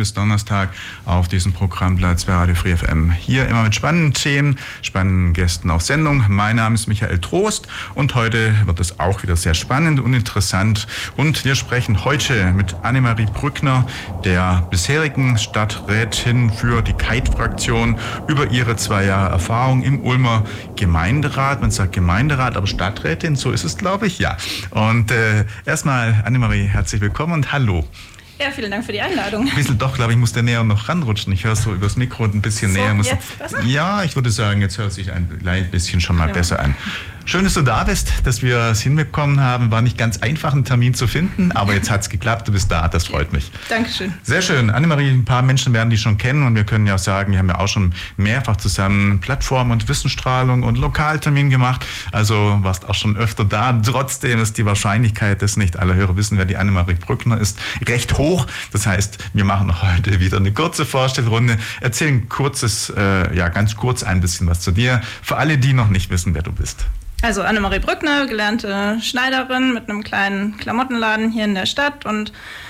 bis Donnerstag auf diesem Programmplatz bei Radio Free FM. Hier immer mit spannenden Themen, spannenden Gästen auf Sendung. Mein Name ist Michael Trost und heute wird es auch wieder sehr spannend und interessant. Und wir sprechen heute mit Annemarie Brückner, der bisherigen Stadträtin für die Kite-Fraktion, über ihre 2 Jahre Erfahrung im Ulmer Gemeinderat. Man sagt Gemeinderat, aber Stadträtin, so ist es, glaube ich, ja. Und erstmal, Annemarie, herzlich willkommen und hallo. Ja, vielen Dank für die Einladung. Ein bisschen doch, glaube ich, muss der näher noch ranrutschen. Ich höre so übers Mikro ein bisschen so, näher. Jetzt besser? Ja, ich würde sagen, jetzt hört sich ein klein bisschen schon mal besser an. Schön, dass du da bist, dass wir es hinbekommen haben. War nicht ganz einfach, einen Termin zu finden, aber jetzt hat es geklappt. Du bist da, das freut mich. Dankeschön. Sehr schön. Annemarie, ein paar Menschen werden dich schon kennen und wir können ja auch sagen, wir haben ja auch schon mehrfach zusammen Plattform- und Wissensstrahlung und Lokaltermin gemacht. Also warst auch schon öfter da. Trotzdem ist die Wahrscheinlichkeit, dass nicht alle Hörer wissen, wer die Annemarie Brückner ist, recht hoch. Das heißt, wir machen heute wieder eine kurze Vorstellrunde. Erzähl ganz kurz ein bisschen was zu dir. Für alle, die noch nicht wissen, wer du bist. Also Annemarie Brückner, gelernte Schneiderin mit einem kleinen Klamottenladen hier in der Stadt und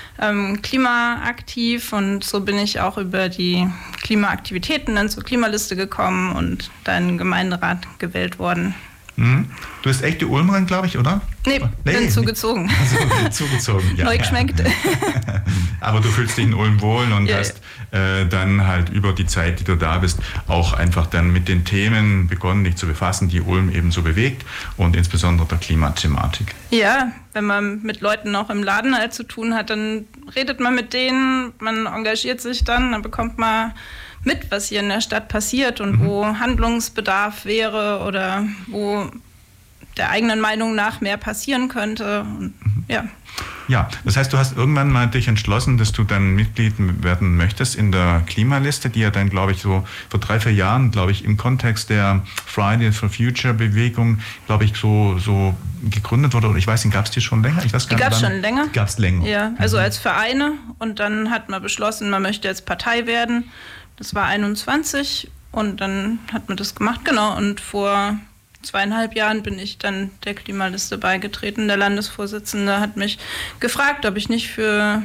klimaaktiv, und so bin ich auch über die Klimaaktivitäten dann zur Klimaliste gekommen und dann im Gemeinderat gewählt worden. Mhm. Du bist echte Ulmerin, glaube ich, oder? Nee, bin zugezogen. Also zugezogen, ja. Neu geschmeckt. Aber du fühlst dich in Ulm wohl und hast dann halt über die Zeit, die du da bist, auch einfach dann mit den Themen begonnen, dich zu befassen, die Ulm eben so bewegt und insbesondere der Klimathematik. Ja, wenn man mit Leuten auch im Laden halt zu tun hat, dann redet man mit denen, man engagiert sich dann bekommt man mit, was hier in der Stadt passiert und wo Handlungsbedarf wäre oder wo der eigenen Meinung nach mehr passieren könnte. Und, Ja, das heißt, du hast irgendwann mal dich entschlossen, dass du dann Mitglied werden möchtest in der Klimaliste, die ja dann, glaube ich, so vor 3-4 Jahren, glaube ich, im Kontext der Fridays for Future Bewegung, glaube ich, so gegründet wurde. Oder ich weiß nicht, gab es die schon länger? Die gab es schon länger. Gab es länger? Ja, also als Vereine, und dann hat man beschlossen, man möchte jetzt Partei werden. Das war 21 und dann hat man das gemacht, genau. Und vor 2,5 Jahren bin ich dann der Klimaliste beigetreten. Der Landesvorsitzende hat mich gefragt, ob ich nicht für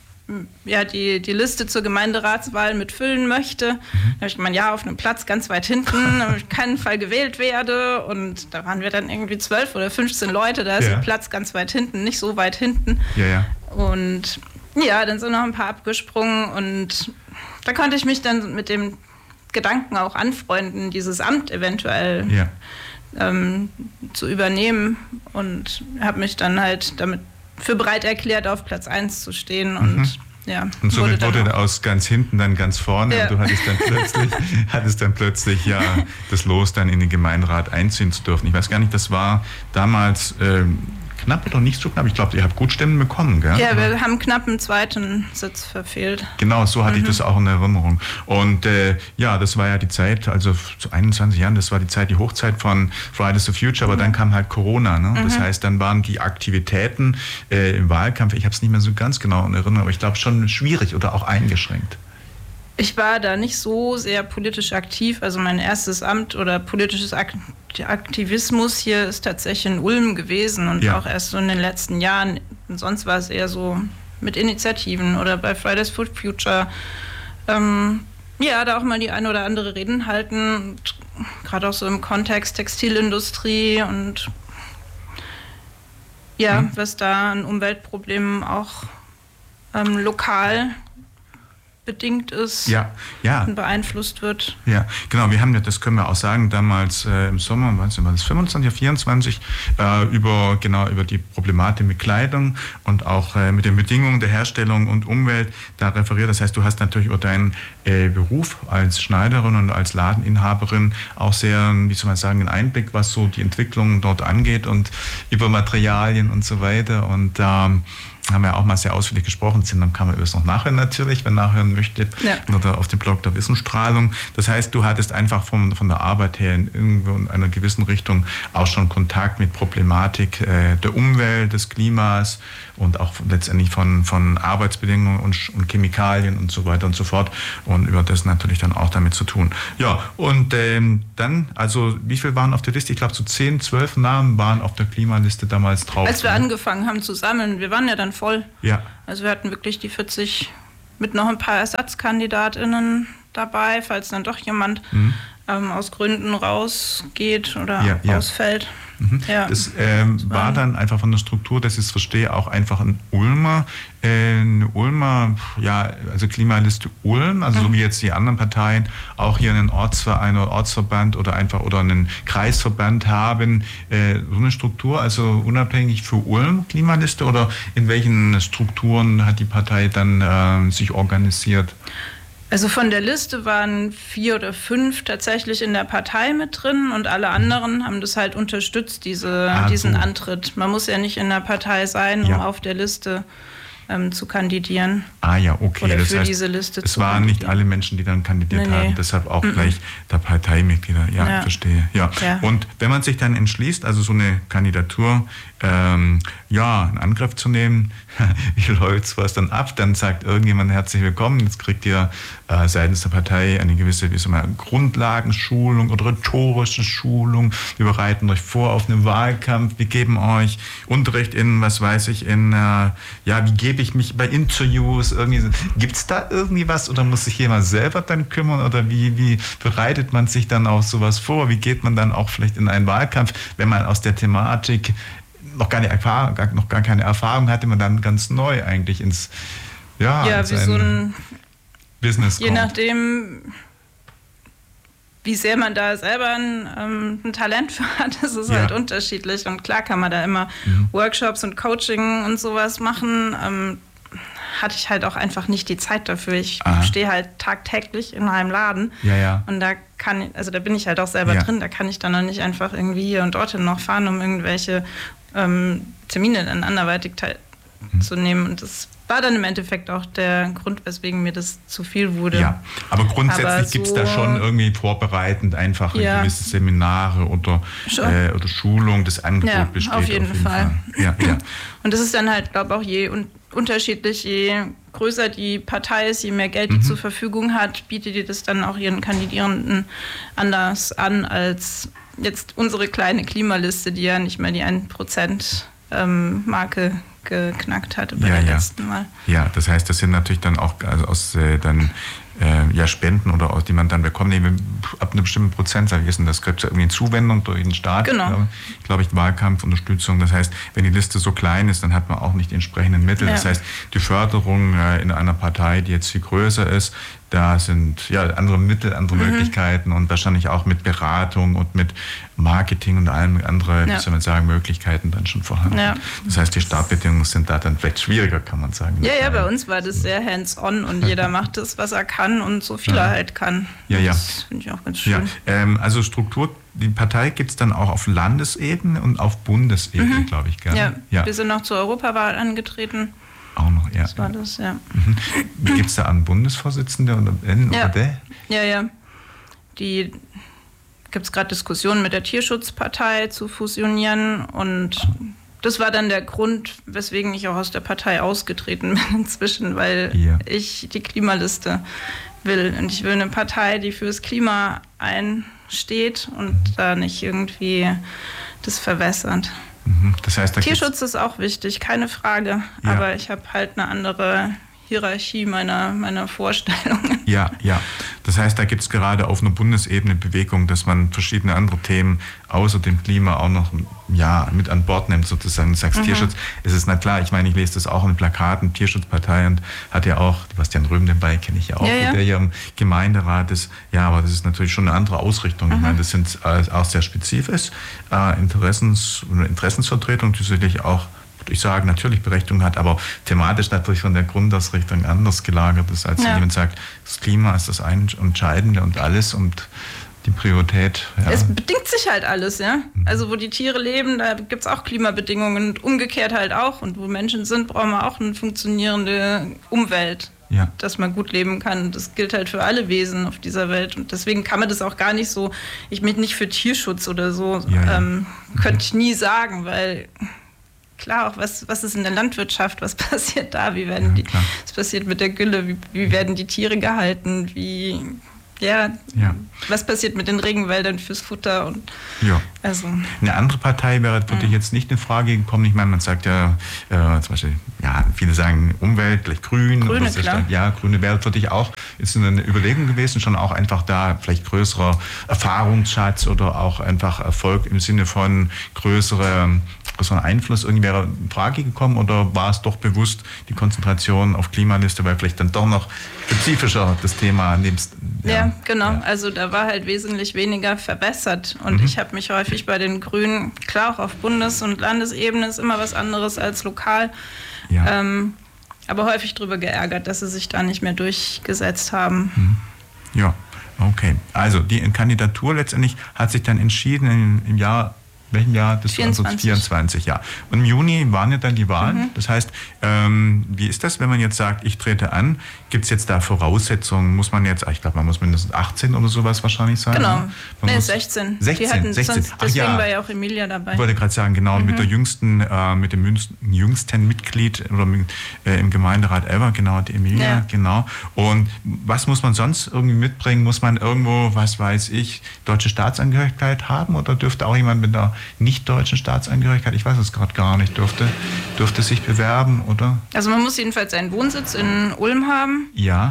die Liste zur Gemeinderatswahl mitfüllen möchte. Da habe ich gemeint, ja, auf einem Platz ganz weit hinten, damit ich auf keinen Fall gewählt werde. Und da waren wir dann irgendwie 12 oder 15 Leute, da ist ein Platz ganz weit hinten, nicht so weit hinten. Ja. Und ja, dann sind noch ein paar abgesprungen und da konnte ich mich dann mit dem Gedanken auch anfreunden, dieses Amt eventuell zu übernehmen, und habe mich dann halt damit für bereit erklärt, auf Platz 1 zu stehen. Und und somit wurde aus ganz hinten dann ganz vorne und du hattest dann plötzlich das Los, dann in den Gemeinderat einziehen zu dürfen. Ich weiß gar nicht, das war damals knapp oder nicht so knapp? Ich glaube, ihr habt gut Stimmen bekommen, gell? Ja, wir haben knapp einen 2. Sitz verfehlt. Genau, so hatte ich das auch in Erinnerung. Und das war ja die Zeit, also zu 21 Jahren, das war die Zeit, die Hochzeit von Fridays for Future, aber dann kam halt Corona. Ne? Das heißt, dann waren die Aktivitäten im Wahlkampf, ich habe es nicht mehr so ganz genau in Erinnerung, aber ich glaube schon schwierig oder auch eingeschränkt. Ich war da nicht so sehr politisch aktiv. Also mein erstes Amt oder politisches Aktivismus hier ist tatsächlich in Ulm gewesen und auch erst so in den letzten Jahren. Und sonst war es eher so mit Initiativen oder bei Fridays for Future. Da auch mal die eine oder andere Reden halten. Gerade auch so im Kontext Textilindustrie und was da an Umweltproblemen auch lokal bedingt ist und beeinflusst wird. Ja, genau, wir haben das können wir auch sagen, damals im Sommer, war das 25 oder 24, über die Problematik mit Kleidung und auch mit den Bedingungen der Herstellung und Umwelt da referiert. Das heißt, du hast natürlich über deinen Beruf als Schneiderin und als Ladeninhaberin auch sehr, wie soll man sagen, einen Einblick, was so die Entwicklung dort angeht und über Materialien und so weiter. Und haben wir auch mal sehr ausführlich gesprochen. Dann kann man das noch nachhören natürlich, wenn nachhören möchtet, oder auf dem Blog der Wissensstrahlung. Das heißt, du hattest einfach von der Arbeit her in einer gewissen Richtung auch schon Kontakt mit Problematik der Umwelt, des Klimas und auch letztendlich von Arbeitsbedingungen und Chemikalien und so weiter und so fort, und über das natürlich dann auch damit zu tun. Ja, und dann, also wie viel waren auf der Liste? Ich glaube so 10, 12 Namen waren auf der Klimaliste damals drauf. Als wir angefangen haben zu sammeln, wir waren ja dann voll. Ja. Also wir hatten wirklich die 40 mit noch ein paar ErsatzkandidatInnen dabei, falls dann doch jemand aus Gründen rausgeht oder ausfällt. Ja. Das war dann einfach von der Struktur, dass ich es verstehe, auch einfach ein Ulmer, also Klimaliste Ulm, also so wie jetzt die anderen Parteien auch hier einen Ortsverein oder Ortsverband oder einen Kreisverband haben, so eine Struktur, also unabhängig für Ulm Klimaliste, oder in welchen Strukturen hat die Partei dann sich organisiert? Also von der Liste waren 4 oder 5 tatsächlich in der Partei mit drin und alle anderen haben das halt unterstützt, diesen Antritt. Man muss ja nicht in der Partei sein, um auf der Liste zu kandidieren. Okay. Oder das für heißt, diese Liste es waren nicht alle Menschen, die dann kandidiert haben, deshalb auch gleich der Parteimitglieder. Ja, verstehe. Ja. Und wenn man sich dann entschließt, also so eine Kandidatur in Angriff zu nehmen, wie läuft was dann ab? Dann sagt irgendjemand herzlich willkommen, jetzt kriegt ihr seitens der Partei eine gewisse Grundlagenschulung oder rhetorische Schulung. Wir bereiten euch vor auf einen Wahlkampf, wir geben euch Unterricht in, wie gebe ich mich bei Interviews, gibt es da irgendwie was oder muss sich jemand selber dann kümmern oder wie bereitet man sich dann auf sowas vor? Wie geht man dann auch vielleicht in einen Wahlkampf, wenn man aus der Thematik noch gar keine Erfahrung hatte, man dann ganz neu eigentlich ins wie so ein Business kommt. Je nachdem, wie sehr man da selber ein Talent für hat, das ist halt unterschiedlich. Und klar kann man da immer Workshops und Coaching und sowas machen. Hatte ich halt auch einfach nicht die Zeit dafür. Ich stehe halt tagtäglich in einem Laden. Und da bin ich halt auch selber drin. Da kann ich dann noch nicht einfach irgendwie hier und dorthin noch fahren, um irgendwelche Termine dann anderweitig teilzunehmen. Und das war dann im Endeffekt auch der Grund, weswegen mir das zu viel wurde. Ja, aber grundsätzlich gibt es da schon irgendwie vorbereitend einfach gewisse Seminare oder Schulung, das Angebot besteht. Auf jeden Fall. Ja. Und das ist dann halt, glaube ich, auch unterschiedlich, je größer die Partei ist, je mehr Geld die zur Verfügung hat, bietet die das dann auch ihren Kandidierenden anders an als jetzt unsere kleine Klimaliste, die ja nicht mehr die 1% Marke geknackt hatte beim letzten Mal. Ja, das heißt, das sind natürlich dann auch aus Spenden oder aus, die man dann bekommt, ab einem bestimmten Prozentsatz. Das gibt es ja irgendwie eine Zuwendung durch den Staat, glaube ich, Wahlkampfunterstützung. Das heißt, wenn die Liste so klein ist, dann hat man auch nicht die entsprechenden Mittel. Das heißt, die Förderung in einer Partei, die jetzt viel größer ist, da sind andere Mittel, andere Möglichkeiten und wahrscheinlich auch mit Beratung und mit Marketing und allem andere, Möglichkeiten dann schon vorhanden. Ja. Das heißt, die Startbedingungen sind da dann vielleicht schwieriger, kann man sagen. Ja, bei uns war das sehr hands-on und jeder macht das, was er kann und so viel er halt kann. Das finde ich auch ganz schön. Also Struktur, die Partei gibt es dann auch auf Landesebene und auf Bundesebene, glaube ich. Wir sind noch zur Europawahl angetreten. Auch noch, Das war das, Gibt es da einen Bundesvorsitzende oder der? Ja. Die gibt es gerade Diskussionen mit der Tierschutzpartei zu fusionieren und das war dann der Grund, weswegen ich auch aus der Partei ausgetreten bin inzwischen, weil ich die Klimaliste will und ich will eine Partei, die fürs Klima einsteht und da nicht irgendwie das verwässert. Das heißt, Tierschutz ist auch wichtig, keine Frage. Aber ich habe halt eine andere Hierarchie meiner Vorstellungen. Ja. Das heißt, da gibt es gerade auf einer Bundesebene Bewegung, dass man verschiedene andere Themen außer dem Klima auch noch mit an Bord nimmt, sozusagen. Du sagst Tierschutz. Es ist, na klar, ich meine, ich lese das auch in Plakaten, Tierschutzpartei, und hat ja auch, Bastian Röhm dabei, kenne ich ja auch, der ja im Gemeinderat ist. Ja, aber das ist natürlich schon eine andere Ausrichtung. Ich meine, das sind auch sehr spezifisch Interessensvertretung, die sicherlich auch, ich sage, natürlich Berechtigung hat, aber thematisch natürlich von der Grundausrichtung anders gelagert ist, als jemand sagt, das Klima ist das Entscheidende und alles und die Priorität. Es bedingt sich halt alles, Also wo die Tiere leben, da gibt es auch Klimabedingungen und umgekehrt halt auch. Und wo Menschen sind, brauchen wir auch eine funktionierende Umwelt, dass man gut leben kann. Das gilt halt für alle Wesen auf dieser Welt. Und deswegen kann man das auch gar nicht so, ich bin nicht für Tierschutz oder so, könnte ich nie sagen, weil klar, auch was ist in der Landwirtschaft, was passiert da, was passiert mit der Gülle, wie werden die Tiere gehalten, was passiert mit den Regenwäldern fürs Futter und Also. Eine andere Partei wäre für dich jetzt nicht in Frage gekommen. Ich meine, man sagt ja zum Beispiel, ja, viele sagen Umwelt, gleich Grün. Grüne, klar. Ja, Grüne wäre für dich auch, ist eine Überlegung gewesen, schon auch einfach da vielleicht größerer Erfahrungsschatz oder auch einfach Erfolg im Sinne von größeren Einfluss irgendwie wäre in Frage gekommen, oder war es doch bewusst die Konzentration auf Klimaliste, weil vielleicht dann doch noch spezifischer das Thema nimmst? Ja, genau. Ja. Also da war halt wesentlich weniger verbessert und ich habe mich häufig bei den Grünen, klar auch auf Bundes- und Landesebene ist immer was anderes als lokal, aber häufig darüber geärgert, dass sie sich da nicht mehr durchgesetzt haben. Ja, okay. Also die Kandidatur letztendlich hat sich dann entschieden im Jahr, welchem Jahr? Das 24, ja. Und im Juni waren ja dann die Wahlen. Das heißt, wie ist das, wenn man jetzt sagt, ich trete an? Gibt es jetzt da Voraussetzungen? Muss man jetzt, ich glaube, man muss mindestens 18 oder sowas wahrscheinlich sein? Genau. Nee, 16. 16. Deswegen war ja auch Emilia dabei. Ich wollte gerade sagen, genau, mit dem jüngsten Mitglied oder im Gemeinderat ever, genau, die Emilia, genau. Und was muss man sonst irgendwie mitbringen? Muss man irgendwo, was weiß ich, deutsche Staatsangehörigkeit haben, oder dürfte auch jemand mit einer nicht-deutschen Staatsangehörigkeit, ich weiß es gerade gar nicht, dürfte sich bewerben, oder? Also man muss jedenfalls seinen Wohnsitz in Ulm haben. Ja.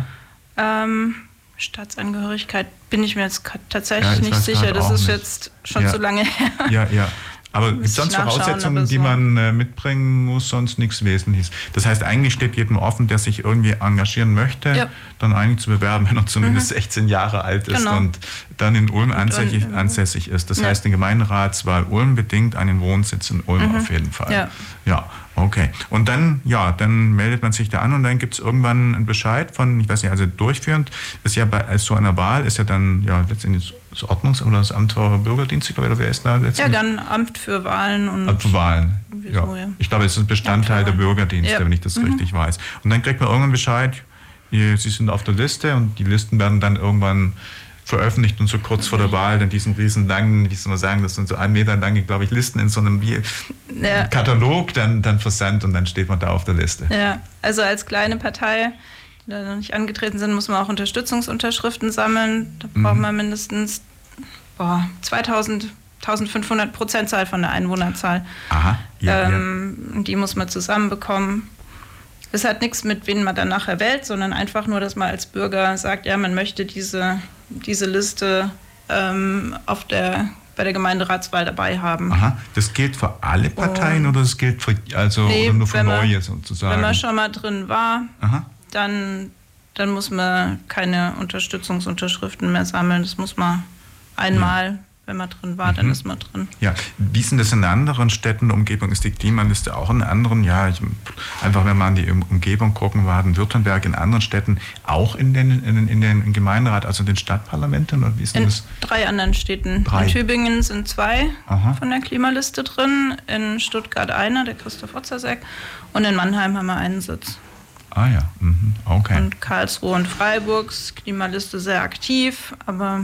Staatsangehörigkeit bin ich mir jetzt tatsächlich nicht sicher. Das ist jetzt schon zu lange her. Ja. Aber gibt es sonst Voraussetzungen, die man mitbringen muss, sonst nichts Wesentliches? Das heißt, eigentlich steht jedem offen, der sich irgendwie engagieren möchte, dann eigentlich zu bewerben, wenn er zumindest 16 Jahre alt ist und dann in Ulm ansässig ist. Das heißt, die Gemeinderatswahl Ulm bedingt einen Wohnsitz in Ulm auf jeden Fall. Ja, okay. Und dann, dann meldet man sich da an und dann gibt es irgendwann einen Bescheid von, ich weiß nicht, also durchführend, ist ja bei so einer Wahl, ist ja dann letztendlich das Ordnungs- oder das Amt für Bürgerdienste, oder wer ist da letztendlich? Ja, dann Amt für Wahlen. Amt für Wahlen, Ich glaube, es ist ein Bestandteil der Bürgerdienste, wenn ich das richtig weiß. Und dann kriegt man irgendwann Bescheid, Sie sind auf der Liste und die Listen werden dann irgendwann veröffentlicht und so kurz vor der Wahl dann diesen riesen langen, wie soll man sagen, das sind so 1 Meter lange, glaube ich, Listen in so einem Katalog dann versandt und dann steht man da auf der Liste. Ja, also als kleine Partei, die da noch nicht angetreten sind, muss man auch Unterstützungsunterschriften sammeln. Da braucht man mindestens 1500 Prozentzahl von der Einwohnerzahl. Aha, die muss man zusammenbekommen. Es hat nichts mit, wen man dann nachher wählt, sondern einfach nur, dass man als Bürger sagt, ja, man möchte diese Liste bei der Gemeinderatswahl dabei haben. Aha, das gilt für alle Parteien oder das gilt oder nur für neue sozusagen? Wenn man schon mal drin war, dann muss man keine Unterstützungsunterschriften mehr sammeln. Das muss man einmal, wenn man drin war, dann ist man drin. Ja, wie ist denn das in anderen Städten, Umgebung? Ist die Klimaliste auch in anderen? Ja, einfach wenn man an die Umgebung gucken, Baden-Württemberg, in anderen Städten auch in den Gemeinderat, also in den Stadtparlamenten? Oder wie ist das? In 3 anderen Städten. In Tübingen sind 2 von der Klimaliste drin, in Stuttgart einer, der Christoph Otzerseck, und in Mannheim haben wir einen Sitz. Ah ja, okay. Und Karlsruhe und Freiburgs Klimaliste sehr aktiv, aber...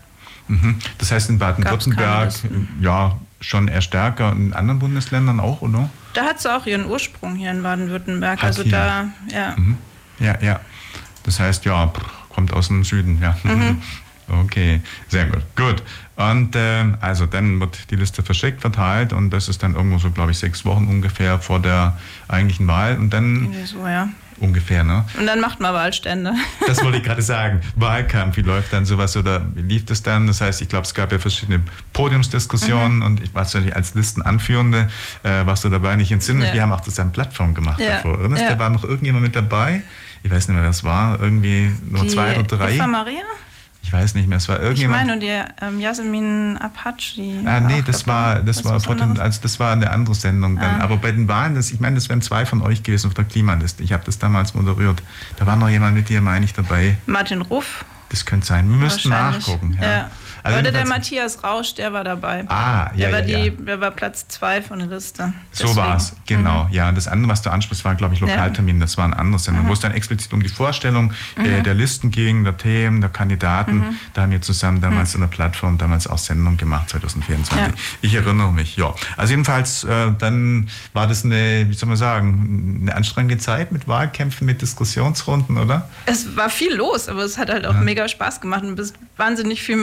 Das heißt in Baden-Württemberg schon eher stärker, in anderen Bundesländern auch, oder? Da hat sie auch ihren Ursprung hier in Baden-Württemberg. Also da, Ja. Das heißt, kommt aus dem Süden, Okay, sehr gut. Und also dann wird die Liste verschickt, verteilt und das ist dann irgendwo so, glaube ich, 6 Wochen ungefähr vor der eigentlichen Wahl und dann... So, ja. Ungefähr, ne? Und dann macht man Wahlstände. Das wollte ich gerade sagen. Wahlkampf, wie läuft dann sowas oder wie lief das dann? Das heißt, ich glaube, es gab ja verschiedene Podiumsdiskussionen und ich war als Listenanführende, warst du dabei nicht entsinnen. Wir haben auch das an Plattform gemacht davor. Oder? Da war noch irgendjemand mit dabei. Ich weiß nicht mehr, wer das war. Irgendwie nur 2 oder 3. Eva Maria? Ich weiß nicht mehr, es war irgendjemand. Ich meine, die Yasemin Apache. Nee, das war eine andere Sendung dann. Aber bei den Wahlen, das wären 2 von euch gewesen auf der Klimaliste. Ich habe das damals moderiert. Da war noch jemand mit dir, meine ich, dabei. Martin Ruff. Das könnte sein. Wir müssten nachgucken. Ja. Also oder der Matthias Rausch, der war dabei. Der war Platz 2 von der Liste. Deswegen. So war es, genau. Ja, das andere, was du ansprichst, war, glaube ich, Lokaltermin. Das war ein anderes Sendung, wo es dann explizit um die Vorstellung der Listen ging, der Themen, der Kandidaten. Da haben wir zusammen damals in der Plattform auch Sendung gemacht, 2024. Ja. Ich erinnere mich, Also jedenfalls, dann war das eine anstrengende Zeit mit Wahlkämpfen, mit Diskussionsrunden, oder? Es war viel los, aber es hat halt auch mega Spaß gemacht und bist wahnsinnig viel mit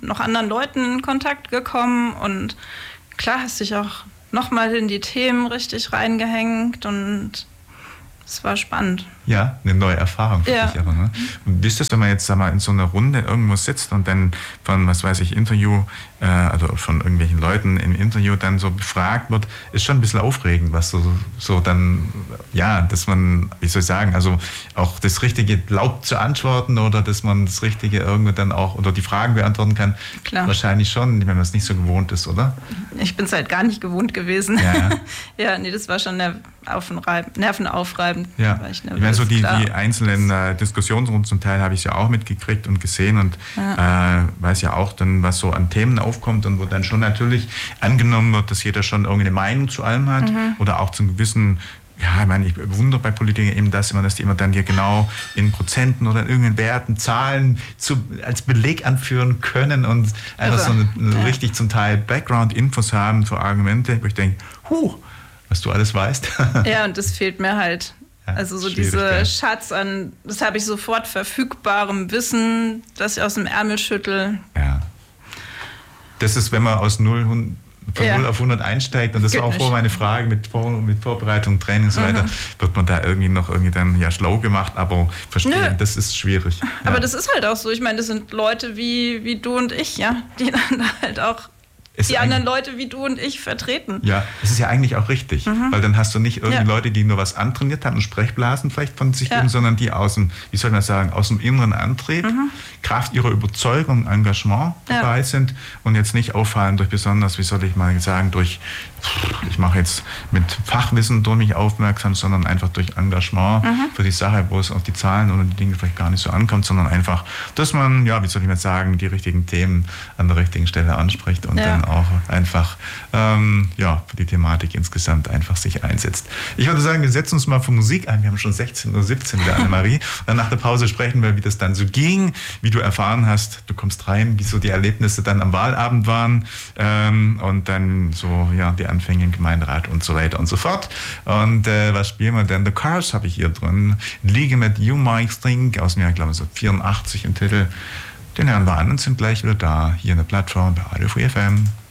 noch anderen Leuten in Kontakt gekommen und klar hast dich auch nochmal in die Themen richtig reingehängt und es war spannend. Ja, eine neue Erfahrung für dich aber. Ne? Und wie ist das, wenn man jetzt sag mal, in so einer Runde irgendwo sitzt und dann von, was weiß ich, Interview, also von irgendwelchen Leuten im Interview dann so befragt wird, ist schon ein bisschen aufregend, was so dann, ja, dass man, wie soll ich sagen, also auch das Richtige laut zu antworten oder dass man das Richtige irgendwie dann auch, oder die Fragen beantworten kann. Klar. Wahrscheinlich schon, wenn man es nicht so gewohnt ist, oder? Ich bin es halt gar nicht gewohnt gewesen. Ja, ja nee, das war schon nervenaufreibend. Ja, war ich meine, so die einzelnen Diskussionsrunden zum Teil habe ich ja auch mitgekriegt und gesehen und weiß ja auch dann, was so an Themen aufkommt und wo dann schon natürlich angenommen wird, dass jeder schon irgendeine Meinung zu allem hat oder auch zu einem gewissen, ja, ich meine, ich bewundere bei Politikern eben das immer, dass die immer dann hier genau in Prozenten oder in irgendeinen Werten, Zahlen als Beleg anführen können und einfach so eine richtig zum Teil Background-Infos haben für Argumente, wo ich denke, was du alles weißt. Ja, und das fehlt mir halt. Ja, also so diese Schatz an, das habe ich sofort verfügbarem Wissen, das ich aus dem Ärmel schüttel. Ja. Das ist, wenn man von 0 auf 100 einsteigt, und das war auch vorher meine Frage mit Vorbereitung, Training und so weiter, wird man da irgendwie dann schlau gemacht, aber verstehen, das ist schwierig. Aber das ist halt auch so, ich meine, das sind Leute wie du und ich, ja, die dann halt auch die anderen Leute wie du und ich vertreten. Ja, es ist ja eigentlich auch richtig, weil dann hast du nicht irgendwie Leute, die nur was antrainiert haben und Sprechblasen vielleicht von sich geben, sondern die aus dem, wie soll man sagen, aus dem inneren Antrieb, Kraft ihrer Überzeugung, Engagement dabei sind und jetzt nicht auffallen durch besonders, wie soll ich mal sagen, durch, ich mache jetzt mit Fachwissen durch mich aufmerksam, sondern einfach durch Engagement für die Sache, wo es auf die Zahlen oder die Dinge vielleicht gar nicht so ankommt, sondern einfach, dass man, ja, wie soll ich mal sagen, die richtigen Themen an der richtigen Stelle anspricht und dann auch einfach für die Thematik insgesamt einfach sich einsetzt. Ich würde sagen, wir setzen uns mal für Musik ein. Wir haben schon 16:17 Uhr mit der Annemarie. Dann nach der Pause sprechen wir, wie das dann so ging, wie du erfahren hast, du kommst rein, wie so die Erlebnisse dann am Wahlabend waren und dann so, die Anfänge im Gemeinderat und so weiter und so fort. Und was spielen wir denn? The Cars habe ich hier drin. Liege mit You Mike String aus dem Jahr, glaube ich, so 84 im Titel. Den hören wir an und sind gleich wieder da, hier in der Plattform bei Radio Free FM.